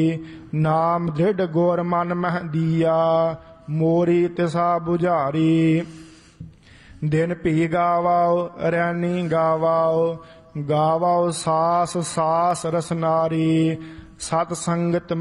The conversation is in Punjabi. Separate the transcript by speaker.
Speaker 1: ਨਾਮ ਦ੍ਰਿੜ ਗੁਰ ਮਨ ਮਹਿ ਦੀਆ, ਮੋਰੀ ਤਿਸਾ ਬੁਝਾਰੀ। ਦਿਨ ਭੀ ਗਾਵਾਓ ਰੈਣੀ ਗਾਵਾਓ, ਗਾਵਾਓ ਸਾਸ ਸਾਸ ਰਸਨਾਰੀ। ਸਤ ਸੰਗਤ